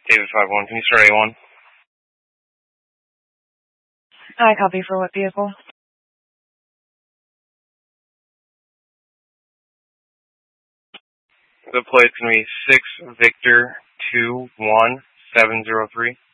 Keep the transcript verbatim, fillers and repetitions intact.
David five one, can you start A one? I copy for what vehicle? The plate's going to be six Victor two one seven zero three.